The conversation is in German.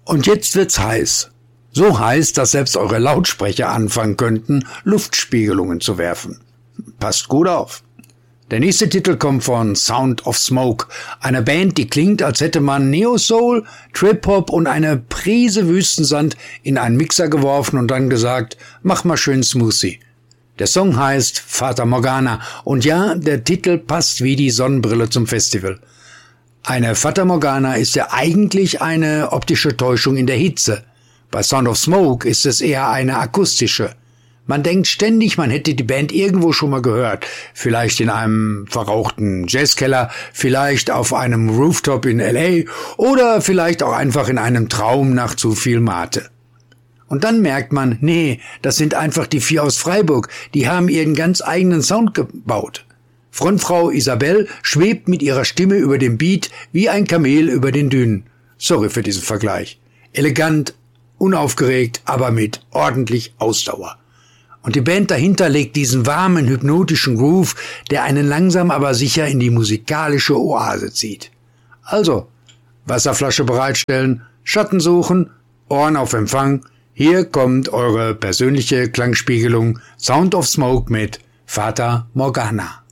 Und jetzt wird's heiß. So heiß, dass selbst eure Lautsprecher anfangen könnten, Luftspiegelungen zu werfen. Passt gut auf. Der nächste Titel kommt von Sound of Smoke, einer Band, die klingt, als hätte man Neo-Soul, Trip-Hop und eine Prise Wüstensand in einen Mixer geworfen und dann gesagt, mach mal schön Smoothie. Der Song heißt Fata Morgana und ja, der Titel passt wie die Sonnenbrille zum Festival. Eine Fata Morgana ist ja eigentlich eine optische Täuschung in der Hitze. Bei Sound of Smoke ist es eher eine akustische. Man denkt ständig, man hätte die Band irgendwo schon mal gehört. Vielleicht in einem verrauchten Jazzkeller, vielleicht auf einem Rooftop in L.A. oder vielleicht auch einfach in einem Traum nach zu viel Mate. Und dann merkt man, nee, das sind einfach die 4 aus Freiburg. Die haben ihren ganz eigenen Sound gebaut. Frontfrau Isabelle schwebt mit ihrer Stimme über dem Beat wie ein Kamel über den Dünen. Sorry für diesen Vergleich. Elegant, unaufgeregt, aber mit ordentlich Ausdauer. Und die Band dahinter legt diesen warmen, hypnotischen Groove, der einen langsam aber sicher in die musikalische Oase zieht. Also, Wasserflasche bereitstellen, Schatten suchen, Ohren auf Empfang. Hier kommt eure persönliche Klangspiegelung Sound of Smoke mit Fata Morgana.